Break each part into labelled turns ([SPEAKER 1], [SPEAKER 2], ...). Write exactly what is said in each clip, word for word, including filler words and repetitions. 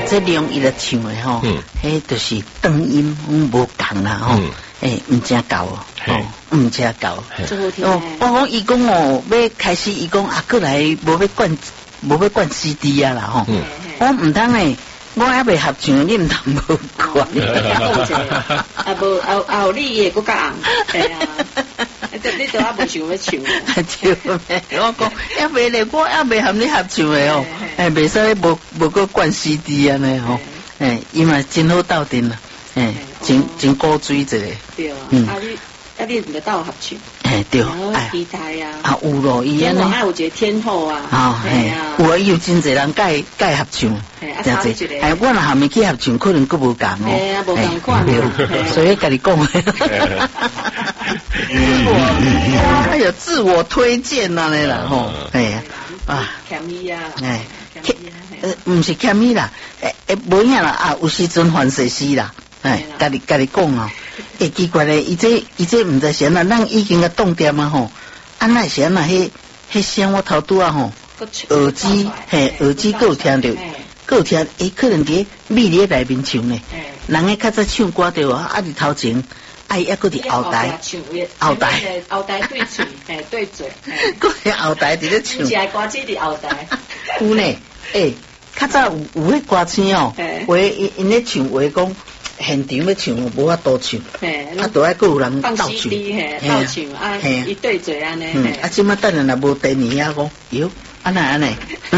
[SPEAKER 1] 这量伊来唱的吼，迄就是长音无共啦吼，诶，唔正够哦，唔正够。哦，我讲伊讲哦，要开始伊讲啊，过来无要灌，无要灌 C D 啊啦吼，我唔通诶。我还未合唱，你唔通无看。
[SPEAKER 2] 你讲者，啊无后后你也搁较红，系啊，你都还无想要唱。
[SPEAKER 1] 对，我讲还未咧，我还未和你合唱诶哦，诶，袂使无无个灌 C D 安尼吼，诶，伊嘛真好斗阵啦，诶，真真古锥一个。
[SPEAKER 2] 对啊，啊你啊你唔得斗合唱。
[SPEAKER 1] 诶，对，
[SPEAKER 2] 哎，期待啊！
[SPEAKER 1] 啊，有咯，伊安尼，
[SPEAKER 2] 啊，有一个天后啊，
[SPEAKER 1] 哦，嘿，有啊，有真侪人介介合唱，真侪，哎，我若还没去合唱，可能佫无共哦，
[SPEAKER 2] 哎呀，无共款
[SPEAKER 1] 对，所以甲你讲，哎呀，自我推荐呐嘞啦，吼，哎呀，
[SPEAKER 2] 啊，欠伊啊，
[SPEAKER 1] 哎，呃，唔是欠伊啦，诶诶，无影啦，啊，有时阵犯世事啦。哎，甲你甲你讲哦，诶，奇怪咧，伊这伊这毋知啥啦，咱已经个冻点啊吼，啊那啥啦，迄迄声我头拄啊吼，耳机嘿，耳机够听着，够听，诶，可能伫米咧内面唱呢，人个较早唱歌着啊，啊伫头前，啊伊还搁伫后台，后台，
[SPEAKER 2] 后台对嘴，嘿对嘴，
[SPEAKER 1] 搁伫后台伫咧唱，
[SPEAKER 2] 是爱歌词伫后台，
[SPEAKER 1] 有呢，诶，较早有有迄歌星哦，话因因咧唱话讲。现场要唱，无法度唱，啊，都爱佫有人斗唱，
[SPEAKER 2] 斗唱啊，伊对嘴安尼，
[SPEAKER 1] 啊，即摆等下若无第二啊，讲，哟，安那安尼，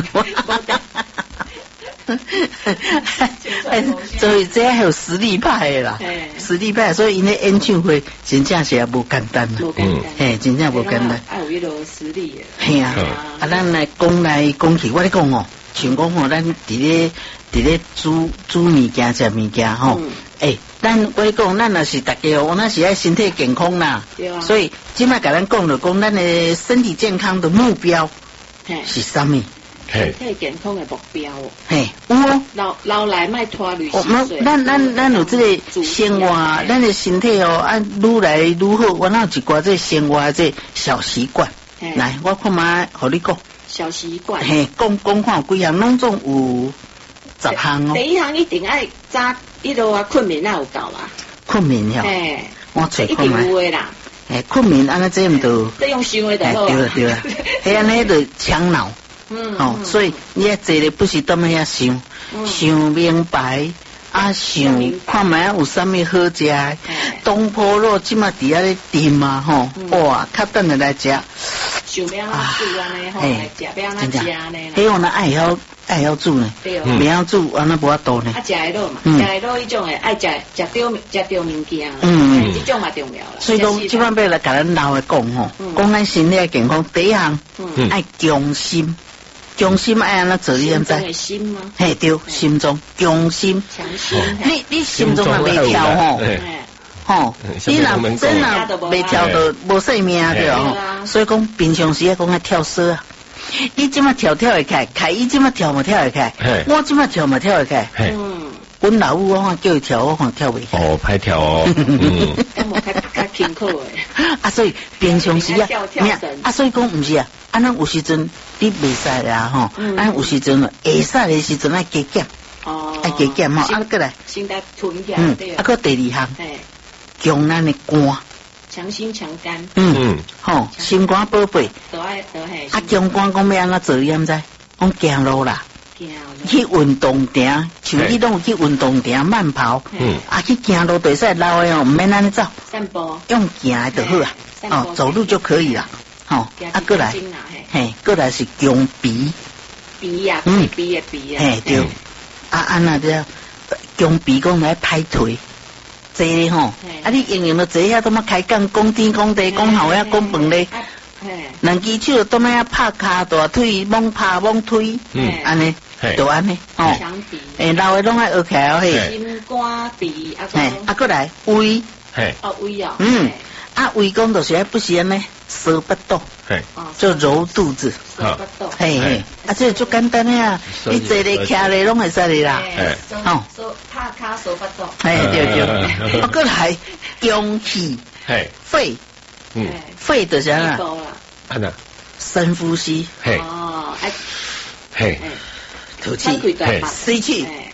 [SPEAKER 1] 所以这还有实力派的啦，实力派，所以因咧演唱会真正是也无简单啦，
[SPEAKER 2] 嗯，
[SPEAKER 1] 嘿，真正无简单，
[SPEAKER 2] 爱有迄个实力的，
[SPEAKER 1] 嘿啊，啊，咱来讲来讲去，我咧讲哦，像讲吼，咱伫咧伫咧煮煮物件、食物件吼。诶，咱我讲，咱若是大家哦，咱是爱身体健康啦，啊、所以即摆甲咱讲就讲，咱的身体健康的目标是啥物？
[SPEAKER 2] 身体健康的目标哦。
[SPEAKER 1] 嘿，有哦。
[SPEAKER 2] 老老来卖拖累
[SPEAKER 1] 哦，咱咱咱有这个生活，咱的身体哦，按愈来愈好，我那有一寡这生活这小习惯。来，我看卖，和你讲。
[SPEAKER 2] 小习惯。
[SPEAKER 1] 嘿，讲讲看有几项，拢总有十项哦。
[SPEAKER 2] 第一项一定爱早。伊落啊，困眠那有够啦，
[SPEAKER 1] 困眠哟，
[SPEAKER 2] 哎，
[SPEAKER 1] 我找
[SPEAKER 2] 看嘛，一定有诶啦，
[SPEAKER 1] 哎，困眠安尼这唔着，
[SPEAKER 2] 这用想诶就好
[SPEAKER 1] 对啦对啦，迄安尼就强脑，嗯，哦，所以你要坐咧不是踮遐想，想明白，啊想看卖有啥物好食，东坡肉即马伫遐咧炖嘛吼，哇，较等下来食，
[SPEAKER 2] 想要安怎煮安尼吼，来食要安怎食安尼，
[SPEAKER 1] 迄我那爱晓。爱晓煮呢，袂晓煮，安那无法度呢。
[SPEAKER 2] 啊，食会落嘛，食会落迄种诶，爱食食对食对物件，嗯，这种嘛重要啦。
[SPEAKER 1] 所以讲，即摆要来甲咱老诶讲吼，讲咱身体健康，第一项爱强心，强心爱安怎做？你知？
[SPEAKER 2] 中心吗？
[SPEAKER 1] 嘿，对，心中强心，
[SPEAKER 2] 强心。
[SPEAKER 1] 你你心中若袂跳吼，吼，你若真若袂跳到无性命对吼，所以讲平常时啊讲爱跳绳啊。你即马跳跳会开，开伊即马跳嘛跳会开，我即马跳嘛跳会开。嗯，阮老母我看叫伊跳，我看跳袂开。
[SPEAKER 3] 哦，歹跳哦。
[SPEAKER 2] 嗯，咁无较较辛苦诶。
[SPEAKER 1] 啊，所以平常时啊，啊，所以讲毋是啊，啊，咱有时阵你袂使啦吼，咱有时阵会使诶时阵爱加减，哦，爱加减吼，啊，过来，
[SPEAKER 2] 先得囤起来。
[SPEAKER 1] 嗯，啊，个第二项，强咱诶肝。
[SPEAKER 2] 强心强肝，
[SPEAKER 1] 嗯嗯，吼，心肝宝贝，
[SPEAKER 2] 都爱都系。
[SPEAKER 1] 啊，强肝讲要安怎做，你毋知？讲行路啦，去运动场，像你拢有去运动场慢跑，嗯，啊去行路就使老诶哦，毋免安尼走，
[SPEAKER 2] 散步，
[SPEAKER 1] 用行诶就好啊，哦，走路就可以啦，吼，啊过来，嘿，过来是强鼻，
[SPEAKER 2] 鼻呀，嗯，鼻诶鼻啊，
[SPEAKER 1] 嘿对，啊安那只强鼻讲来拍腿。坐咧吼，啊！你用用到坐遐，都么开讲讲天讲地讲好呀，讲饭咧，两只手都么遐拍骹大腿，猛拍猛推，嗯，安尼，就安尼，哦，诶，老诶拢爱学起来哦，嘿，
[SPEAKER 2] 心肝鼻啊，
[SPEAKER 1] 嘿，啊，过来胃，
[SPEAKER 2] 嘿，哦胃哦，
[SPEAKER 1] 嗯，啊胃讲就是爱不是安尼，手不动，嘿，就揉肚子，
[SPEAKER 2] 手不动，
[SPEAKER 1] 嘿嘿，啊，这就简单呀，你坐咧徛咧拢会使咧啦，
[SPEAKER 2] 哦。拍卡手不动，
[SPEAKER 1] 哎对对，啊过来氧气，肺，嗯，肺的啥啦？
[SPEAKER 3] 安那
[SPEAKER 1] 深呼吸，
[SPEAKER 3] 嘿，
[SPEAKER 2] 哦，哎，
[SPEAKER 3] 嘿，
[SPEAKER 1] 吐气，嘿，吸气，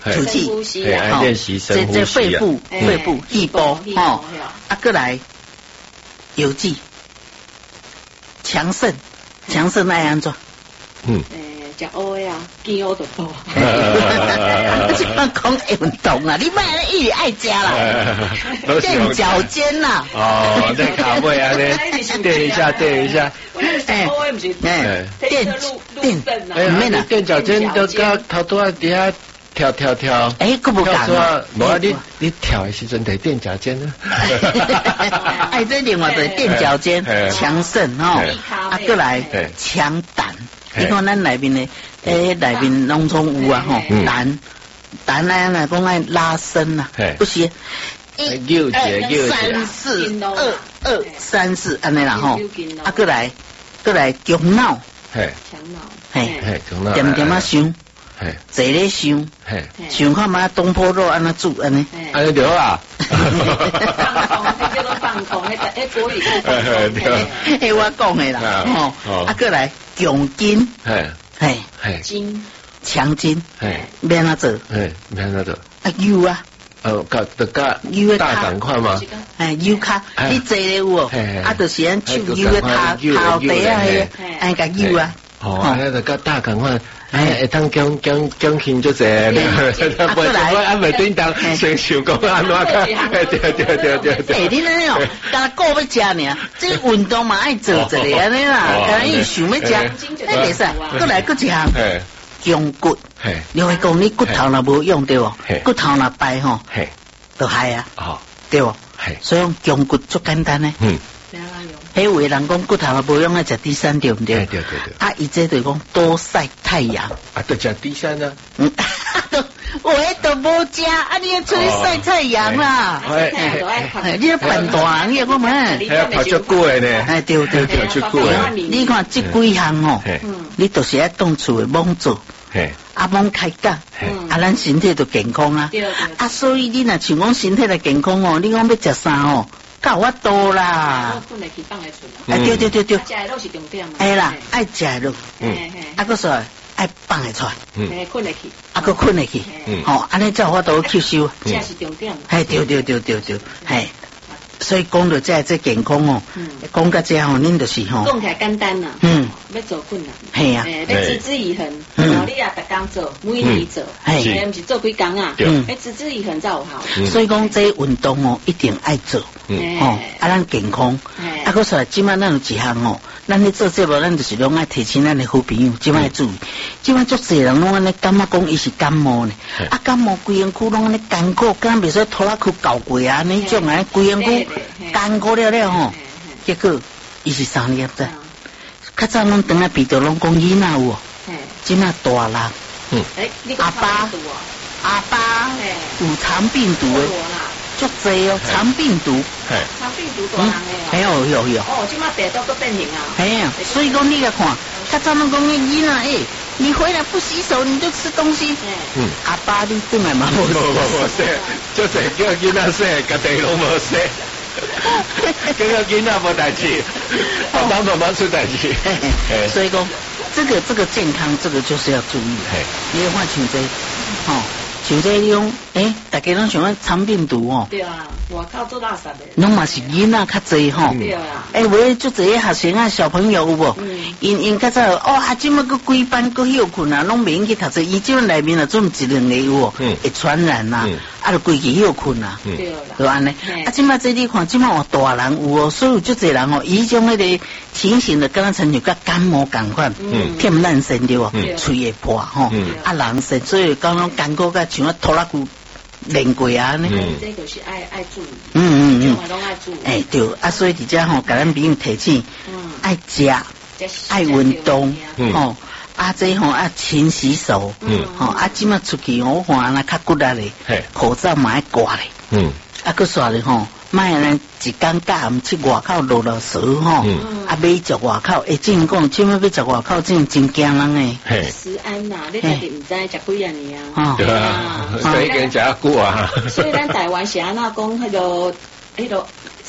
[SPEAKER 1] 吐气，
[SPEAKER 3] 好，练习深呼吸啊，
[SPEAKER 1] 这这肺部肺部气波哦，啊，过来有剂强肾，强肾爱安怎？
[SPEAKER 3] 嗯。
[SPEAKER 2] 食乌的啊，见乌就多。
[SPEAKER 1] 我怎么讲运动啊？你莫一直爱食啦，垫脚尖呐。
[SPEAKER 3] 哦，在卡位啊，呢，垫一下，垫一下。
[SPEAKER 2] 哎，不是，
[SPEAKER 1] 哎，垫垫，
[SPEAKER 3] 哎，没啦，垫脚尖都到头拄啊底下跳跳跳。
[SPEAKER 1] 哎，够不够？
[SPEAKER 3] 无啊，你你跳的时阵得垫脚尖呢。
[SPEAKER 1] 哎，这另外的垫脚尖，强肾哦，啊，过来强胆。你看咱内面的，诶，内面农村有啊吼，胆胆来来讲爱拉伸呐，不是，一、二、三、四、二、二、三、四，安尼啦吼，啊，过来，过来强脑，
[SPEAKER 3] 嘿，
[SPEAKER 2] 强脑，
[SPEAKER 1] 嘿，
[SPEAKER 3] 嘿，强脑，
[SPEAKER 1] 点点啊想，
[SPEAKER 3] 嘿，
[SPEAKER 1] 坐咧想，
[SPEAKER 3] 嘿，
[SPEAKER 1] 想看嘛东坡肉安那煮安尼，
[SPEAKER 3] 安尼对啊。
[SPEAKER 2] 放空，这叫做放空，那个诶国语是放空，
[SPEAKER 1] 诶我讲的啦，吼，啊过来强筋，
[SPEAKER 3] 嘿，
[SPEAKER 1] 嘿，
[SPEAKER 3] 嘿，
[SPEAKER 2] 筋，
[SPEAKER 1] 强筋，
[SPEAKER 3] 嘿，
[SPEAKER 1] 免啊做，
[SPEAKER 3] 嘿，免啊做，
[SPEAKER 1] 啊腰啊，
[SPEAKER 3] 呃，甲得甲大赶快吗？
[SPEAKER 1] 哎腰卡，你坐咧有哦，啊就是按手腰的头头底啊，按个腰啊，
[SPEAKER 3] 哦，安尼得甲大赶快。哎，会当讲讲讲轻就这，不然我安未叮当，先想讲安怎个，对对对对对对。
[SPEAKER 1] 哎，你那哦，刚顾要食呢，这运动嘛爱做一个安尼啦，刚伊想要食，那袂使，过来过一项，强骨，你会讲你骨头若无用对无？骨头若败吼，就害啊，对无？所以讲强骨足简单呢。嗯。迄有的人讲骨头无用，爱食低山对毋对？
[SPEAKER 3] 对对对。
[SPEAKER 1] 啊，伊这就讲多晒太阳。
[SPEAKER 3] 啊，都食低山啊。
[SPEAKER 1] 嗯，我迄都无食，啊，你要出去晒太阳啦。哎，你要扮大人，你要讲咩？
[SPEAKER 3] 还要跑足久的呢。
[SPEAKER 1] 哎，对对对，
[SPEAKER 3] 足久的。
[SPEAKER 1] 你看这几项哦，你都是爱当厝的猛做。啊，猛开讲，啊，咱身体就健康啊。啊，所以你若像讲身体的健康哦，你讲要食啥哦？够我多啦！哎，对对对对，
[SPEAKER 2] 食的肉是重点嘛。
[SPEAKER 1] 哎啦，爱食的肉，嗯，啊个说爱放会出来，
[SPEAKER 2] 嗯，困得去，
[SPEAKER 1] 啊个困得去，嗯，好，安尼才有法度吸收。
[SPEAKER 2] 食是重点。
[SPEAKER 1] 哎，对对对对对，哎，所以讲到这这健康哦，讲到这吼，恁就是吼，
[SPEAKER 2] 讲起来简单啦，嗯，要做困难，
[SPEAKER 1] 系啊，
[SPEAKER 2] 要持之以恒，哦，你也逐工做，每年做，系，毋是做几工啊，嗯，要持之以恒才有效。
[SPEAKER 1] 所以讲这运动哦，一定爱做。哦，啊，咱健康，啊，个说即摆咱有一项哦，咱咧做节目，咱就是拢爱提醒咱的好朋友，即摆注意，即摆足侪人拢安尼感觉讲伊是感冒呢，啊，感冒规身躯拢安尼干苦，敢袂使拖拉躯搞过啊，安尼种啊，规身躯干苦了了吼，结果伊是三年仔，较早拢等下鼻头拢讲囡仔有哦，即摆大人，嗯，阿爸，阿爸有肠病毒诶。足济哦，肠病毒，
[SPEAKER 2] 肠病毒大人诶，
[SPEAKER 1] 哎有有有，
[SPEAKER 2] 哦，即马病毒都变形啊，
[SPEAKER 1] 哎呀，所以讲你来看，较早拢讲你囡仔诶，你回来不洗手你就吃东西，嗯，阿爸你本来嘛无洗，
[SPEAKER 3] 无无洗，就是叫囡仔洗，家己拢无洗，叫个囡仔无代志，爸爸妈妈出代志，
[SPEAKER 1] 所以讲这个这个健康这个就是要注意，你要看像这，哦。像这种，诶，大家拢想讲肠病毒哦。
[SPEAKER 2] 对啊，外口做垃圾的。
[SPEAKER 1] 拢嘛是囡仔较济吼。
[SPEAKER 2] 对啊。
[SPEAKER 1] 诶，为足济学生啊，小朋友有无？嗯。因因较早哦，啊，即么个规班个休困啊，拢免去读册，伊即阵内面啊，总一两个有哦，会传染呐，啊，就规矩休困呐。对啦。对安尼。啊，即么这你看，即么有大人有哦，所以有足济人哦，伊种迄个情形的，敢若亲像甲感冒共款，添烂身对无？喙会破吼，啊，人身，所以讲拢感觉甲。像啊拖拉骨练过啊呢，
[SPEAKER 2] 这个是爱爱注意，
[SPEAKER 1] 嗯嗯嗯，
[SPEAKER 2] 拢爱注意，
[SPEAKER 1] 哎对，啊所以伫遮吼，甲咱朋友提醒，爱食，爱运动，吼，啊这吼啊勤洗手，嗯，吼啊即马出去我看那较骨力咧，口罩嘛爱挂咧，嗯，啊个煞咧吼。卖呢一工假暗去外口落落水吼，啊买食外口，会真讲，即摆要食外口真真惊人诶。
[SPEAKER 2] 食安呐，你家己毋知食几啊年啊？
[SPEAKER 3] 对啊，所以跟食久啊。
[SPEAKER 2] 所以咱台湾是安那讲迄个迄个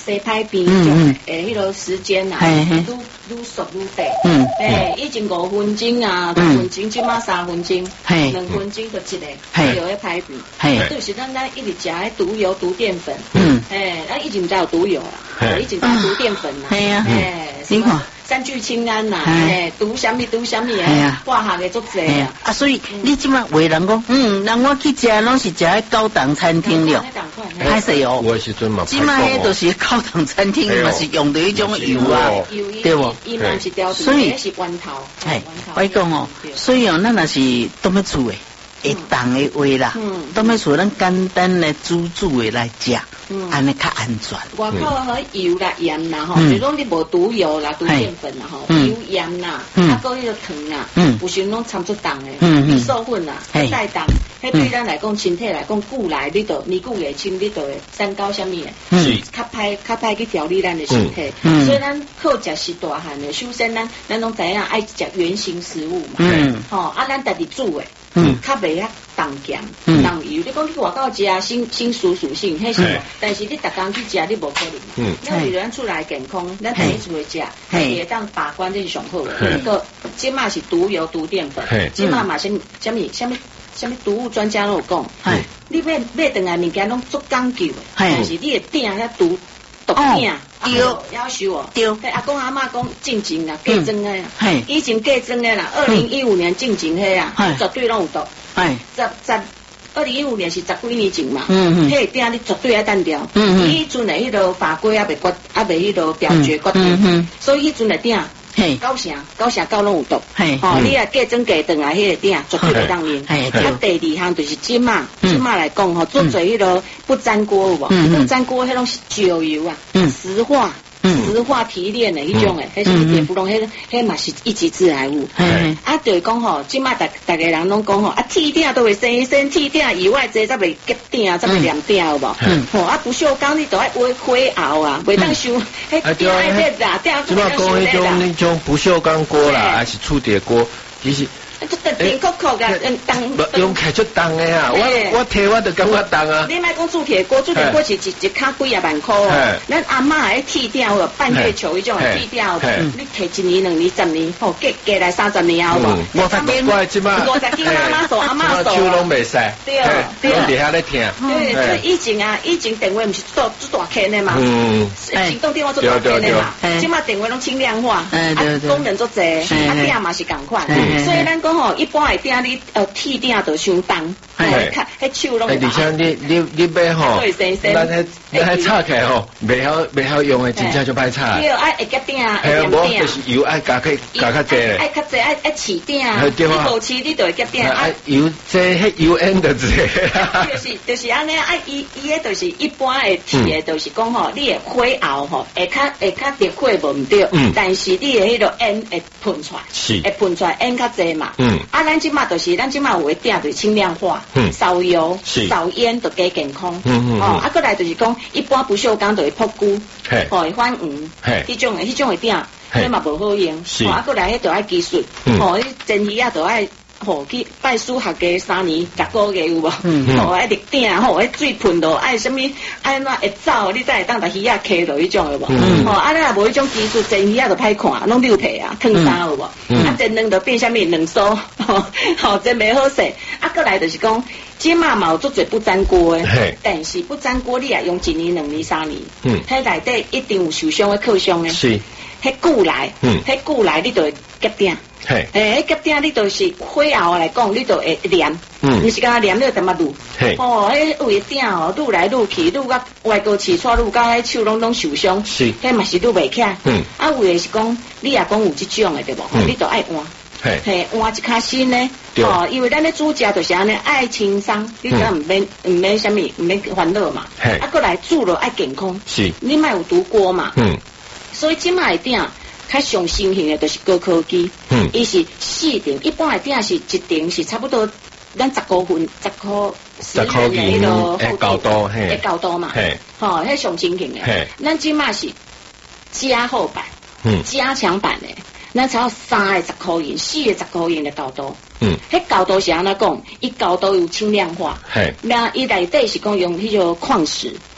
[SPEAKER 2] 洗歹边种诶，迄个时间啊，愈愈缩愈短。嗯，诶，以前五分钟啊，六分钟，即马三分钟，两分钟就一个，就迄歹边。嘿，就是咱咱一直食迄毒油、毒淀粉。嗯，诶，咱以前唔知有毒油啦，以前知毒淀粉啦。系啊，诶，你看。三聚氰胺呐，诶，毒什么毒什么诶，化学嘅足济啊！
[SPEAKER 1] 啊，所以你即马话人讲，嗯，人我去食拢是食喺高档餐厅了，歹势哦。
[SPEAKER 3] 我时阵嘛，
[SPEAKER 1] 即马迄都是高档餐厅嘛，是用到迄种油啊，对不？所以
[SPEAKER 2] 是源头，
[SPEAKER 1] 哎，我讲哦，所以哦，咱若是当要厝诶。会当的话啦，当要厝咱简单的煮煮的来食，安尼较安全。
[SPEAKER 2] 外口和油啦、盐啦吼，就讲你无毒油啦、毒淀粉啦吼，油盐啦，啊，搁迄个糖啦，有时拢掺出重的，米寿粉啦，带重，迄对咱来讲，身体来讲，久来你着年久月清，你着会三高什么的，是较歹较歹去调理咱的身体。所以咱好食是大汉的，首先咱咱拢知影爱食原形食物嘛，吼，啊，咱家己煮的。嗯，较袂遐重咸、重油。你讲去外口食啊，新新属属性，迄是，但是你逐工去食，你无可能嘛。嗯，咱为了咱厝内健康，咱第一厝会食，会当把关这是上好的。个即马是毒油、毒淀粉，即马嘛什么什么什么什么毒物专家都有讲，你买买顿来物件拢足讲究的，但是你会定遐毒毒定。对，要求哦。对，阿公阿嬷讲进前啦，嫁妆的啦，以前嫁妆的啦，二零一五年进前迄啊，绝对拢有毒。哎，十十二零一五年是十几年前嘛，嗯嗯，迄顶你绝对要单调。嗯嗯，迄阵的迄个法规还未决，还未迄个表决决定，所以迄阵的顶。嘿，高成高成高拢有毒，嘿，哦，你啊嫁妆嫁转来迄个顶绝对袂当用。嘿，啊第二项就是即马，即马来讲吼，做做迄个不粘锅有无？不粘锅迄种是酒油啊，石化。石化提炼的迄种诶，迄是铁不拢，迄迄嘛是一级致癌物。啊，就是讲吼，即马大大家人拢讲吼，啊，铁顶都会生生，铁顶以外这才袂结顶，才袂连顶有无？吼，啊，不锈钢你都爱会灰熬啊，袂当收，迄顶爱热热顶，
[SPEAKER 3] 即马讲迄种迄种不锈钢锅啦，还是铸铁锅，其实。
[SPEAKER 2] 就电壳壳个，嗯，
[SPEAKER 3] 重，用起出重的啊！我我摕我就感觉重啊！
[SPEAKER 2] 你莫讲铸铁锅，铸铁锅是一一卡几啊万块哦。咱阿嬷迄铁吊哦，半月球迄种铁吊，你摕一年、两年、十年，吼，加加来三十年后无？
[SPEAKER 3] 五十斤，我即马
[SPEAKER 2] 五十斤妈妈手、阿嬷手，
[SPEAKER 3] 手拢袂使。
[SPEAKER 2] 对对，
[SPEAKER 3] 拢伫遐咧听。
[SPEAKER 2] 对，所以以前啊，以前电话毋是做做大坑的嘛，嗯，行动电话做大坑的嘛，即马电话拢轻量化，啊，功能做侪，啊，顶嘛是共款，所以咱讲吼，一般的。顶你呃铁顶就伤重，迄迄手拢。而
[SPEAKER 3] 且你你你买吼，咱迄咱迄拆起来吼，袂晓袂晓用的，真正就歹拆。
[SPEAKER 2] 对，爱会夹顶，会
[SPEAKER 3] 粘顶。就是油爱加去加较济。
[SPEAKER 2] 爱较济，爱爱起顶。你无起你就会夹顶。
[SPEAKER 3] 啊，油这迄油烟就济。
[SPEAKER 2] 就是就是安尼，爱伊伊迄就是一般的铁，就是讲吼，你的火熬吼，会较会较热火无毋对，但是你的迄个烟会喷出来，是会喷出来烟较济嘛。嗯，啊，咱即嘛就是咱即马有诶定就是轻量化，少油、少烟就加健康。哦，啊，过来就是讲一般不锈钢就会破骨，哦会反黄，迄种诶迄种诶定，迄嘛无好用。哦，啊，过来迄就爱技术，哦，迄蒸鱼啊就爱。吼，去拜师学个三年十个月有无？吼，爱立顶，吼，爱水喷落，爱什么，爱怎会走，你才会当把鱼啊揢落迄种有无？吼，啊，你若无迄种技术，蒸鱼啊就歹看，拢溜皮啊，烫衫有无？啊，蒸卵就变啥物两酥，吼，吼，真袂好势。啊，过来就是讲，即马嘛有做做不粘锅诶，但是不粘锅你啊用一年、两年、三年，嗯，迄内底一定有受伤诶、克伤诶，是，迄久来，嗯，迄久来你就会夹顶。嘿，诶，迄夹顶你就是火熬来讲，你就会黏，嗯，你是讲黏了淡仔愈，嘿，哦，迄位顶哦，愈来愈去，愈甲外国起错，愈甲迄手拢拢受伤，是，迄嘛是愈袂起来，嗯，啊，有诶是讲，你也讲有即种诶对无？你就爱换，嘿，嘿，换一卡新诶，哦，因为咱咧煮食就是安尼，爱轻松，你只要毋免毋免啥物，毋免烦恼嘛，嘿，啊，过来煮了爱健康，是，你莫有毒锅嘛，嗯，所以即卖诶顶。较上新型的就是高科技，嗯，伊是四顶，一般的顶是一顶是差不多咱十公分、十块、
[SPEAKER 3] 十块钱的高度，
[SPEAKER 2] 嘿，高度嘛，嘿，吼，迄上新型的，嘿，咱即马是加厚版，嗯，加强版的，咱才有三个十块钱、四个十块钱的高度，嗯，迄高度是安怎讲？伊高度有轻量化，嘿，那伊内底是讲用迄个矿石。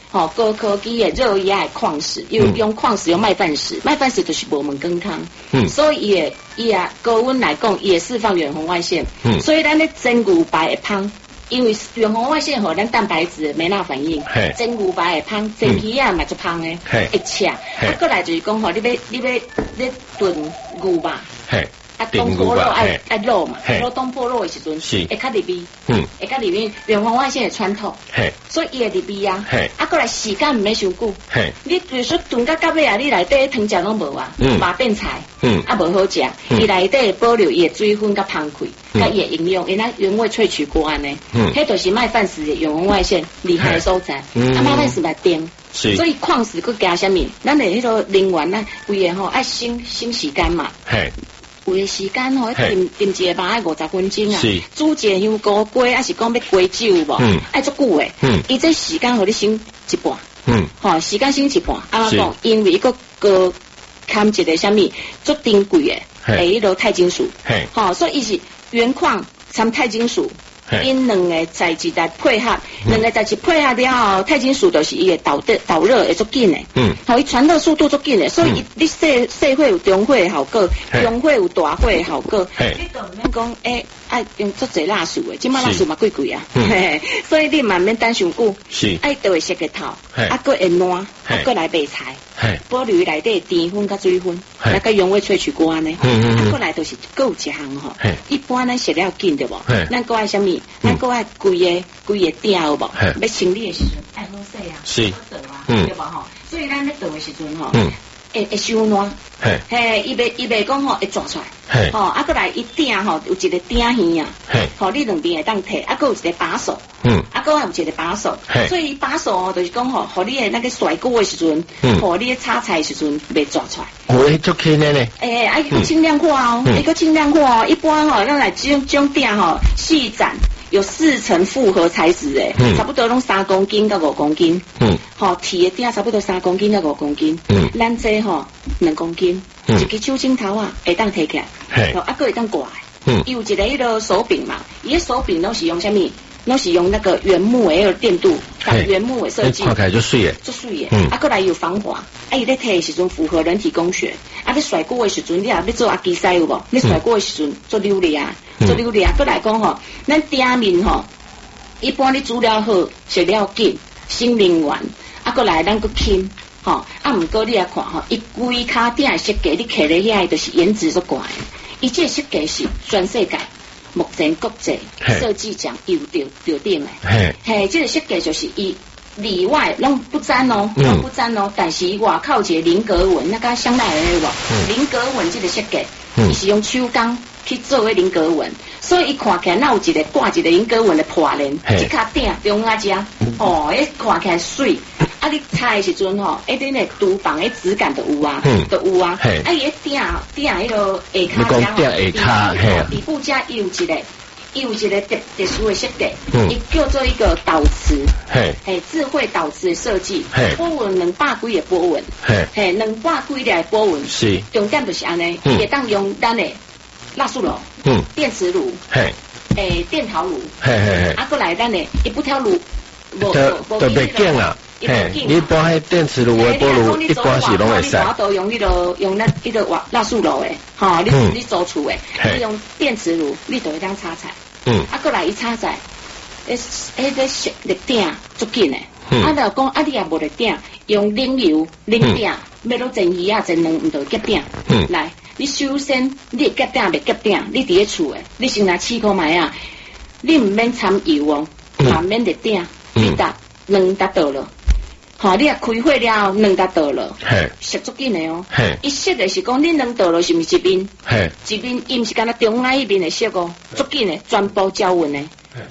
[SPEAKER 2] 吼、哦、高科技的热压的矿石，用、嗯、用矿石用麦饭石，麦饭石就是无门羹汤，嗯，所以伊也伊也高温来讲也释放远红外线，嗯，所以咱咧蒸牛排会芳。因为远红外线和咱蛋白质没那反应，蒸牛排会芳，蒸鱼啊嘛就芳诶，会吃。啊，过来就是讲吼，你要你要你炖牛吧，啊东坡肉爱爱肉嘛，肉东坡肉的时阵会较入味，嗯，会较入味，远红外线会穿透，所以伊会入味啊。啊，过来时间唔免伤久，你比如说炖到到尾啊，你内底汤汁拢无啊，麻变菜，嗯，啊无好食，伊内底保留伊的水分甲芳气。它也营养，因为原味萃取过安呢，嗯，迄就是麦饭石的远红外线厉害的所在，嗯，啊麦饭石来电，是，所以矿石佮加什么？咱的迄个能源呢，规个吼爱省省时间嘛，嘿，有的时间吼，炖炖一个肉爱五十分钟啊，是，煮一个香菇粿，还是讲要粿酒无，嗯，爱足久诶，嗯，伊这时间互你省一半，嗯，吼，时间省一半，啊讲，因为一个个掺一个什么足珍贵诶，诶，迄个钛金属，嘿，吼，所以伊是。原矿掺钛金属，因两个材质来配合，两个材质配合了后，钛金属就是伊个导热导热会足紧诶，嗯，好，伊传热速度足紧诶，所以你细细火有中火的效果，中火有大火的效果，你都唔免讲诶，爱用足侪蜡烛诶，即摆蜡烛嘛贵贵啊，所以你嘛免等伤久，是，爱都会熟个头，啊，佮会烂，啊，佮来备菜。保留内底甜分甲水分，那个原味萃取过安尼，啊，过来就是各有一项吼。一般咱食了紧对无？咱搁爱什么？咱搁爱规个规个鼎有无？要清理的时阵爱好洗啊，是，倒啊，对无吼？所以咱咧倒的时阵吼，会会伤烂，嘿，伊袂伊袂讲吼会抓出来，吼，啊，过来一鼎吼有一个鼎耳啊，吼，你两边会当摕，啊，搁有一个把手。嗯，啊，搁还有一个把手，所以把手哦，就是讲吼，互你的那个甩锅的时阵，互你的炒菜的时阵袂抓出来。
[SPEAKER 3] 哦，足轻的呢。
[SPEAKER 2] 诶，啊，伊个轻量化哦，伊个轻量化哦，一般吼，咱来种种店吼，细斩有四层复合材质诶，差不多拢三公斤到五公斤。嗯，吼，铁的鼎差不多三公斤到五公斤。嗯，咱这吼两公斤，一个手指头啊会当摕起来，哦，啊，搁会当挂的。嗯，伊有一个迄个手柄嘛，伊个手柄拢是用啥物？拢是用那个原木诶，个电镀，原木诶设计，
[SPEAKER 3] 看起来就水诶，
[SPEAKER 2] 就水诶。嗯，啊，过来有防滑，啊，伊咧摕诶时阵符合人体工学，啊，你甩锅诶时阵，你也要做阿基塞有无？你甩锅诶时阵做溜咧啊，做溜咧啊。过来讲吼，咱鼎面吼，一般你煮了好，食了紧，省能源，啊，过来咱个轻，吼，啊，毋过你来看吼，伊规骹鼎诶设计，你摕咧遐就是颜值足高诶，伊这设计是全世界。目前国际设计奖有得得定诶，嘿，这个设计就是伊里外拢不沾哦，拢不沾哦，但是外口一个菱格纹，那个香奈儿的无，菱格纹这个设计，伊是用手工去做的菱格纹，所以伊看起来那有一个挂一个菱格纹的破链，这卡顶中啊只，哦，迄看起来水。啊！你拆的时阵吼，一定的厨房的质感都有啊，都有啊。啊，伊个鼎鼎迄个下骹
[SPEAKER 3] 下底下骹，
[SPEAKER 2] 底部加有一个，有一个特特殊的设计，伊叫做一个导磁，嘿，智慧导磁的设计，波纹两百几个波纹，嘿，两百几个波纹，是重点就是安尼，伊会当用咱的蜡烛炉，嗯，电磁炉，嘿，诶，电陶炉，嘿嘿嘿，啊，过来咱的一不挑炉，
[SPEAKER 3] 无无特别紧啊。嘿，你一般迄电磁炉、微波炉一般是拢会使。
[SPEAKER 2] 我都用迄个用那迄个瓦蜡烛炉诶，吼，你你做厝诶，你用电磁炉，你就会当炒菜。嗯，啊，过来伊炒菜，诶，迄个热热鼎足紧诶。啊，就讲啊，你也无热鼎，用冷油冷鼎，要落蒸鱼啊、蒸卵，毋着夹鼎。嗯，来，你首先你夹鼎袂夹鼎，你伫咧厝诶，你先来试看卖啊，你毋免掺油哦，嘛免热鼎，你搭两搭倒了。吼，你也开火了，两搭倒了，熟足紧的哦。伊熟的是讲，你两倒了是毋是一边？一边伊毋是干那中间迄边的熟哦，足紧的，全部焦匀的。